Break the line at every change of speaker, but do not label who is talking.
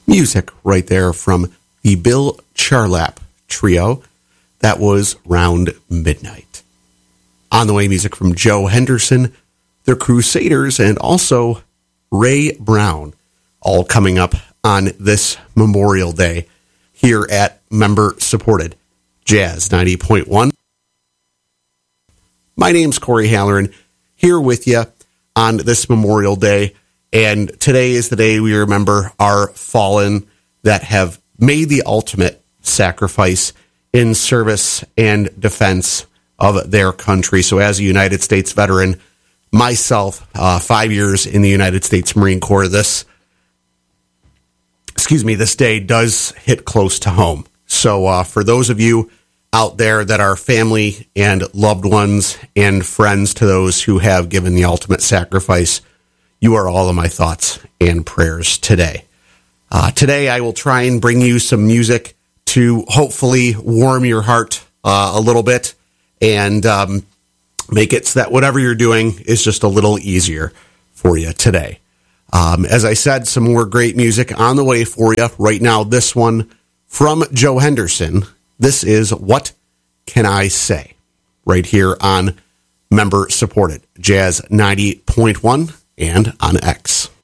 Music right there from the Bill Charlap Trio. That was Round Midnight. On the way, music from Joe Henderson, the Crusaders, and also Ray Brown, all coming up on this Memorial Day here at member-supported Jazz 90.1. My name's Corey Halloran, here with you on this Memorial Day, and today is the day we remember our fallen that have made the ultimate sacrifice in service and defense of their country. So as a United States veteran, myself, 5 years in the United States Marine Corps, this day does hit close to home. So for those of you out there that are family and loved ones and friends to those who have given the ultimate sacrifice, you are all of my thoughts and prayers today. Today I will try and bring you some music to hopefully warm your heart a little bit and make it so that whatever you're doing is just a little easier for you today. As I said, some more great music on the way for you. Right now, this one from Joe Henderson. This is What Can I Say? Right here on member-supported Jazz 90.1 and on X.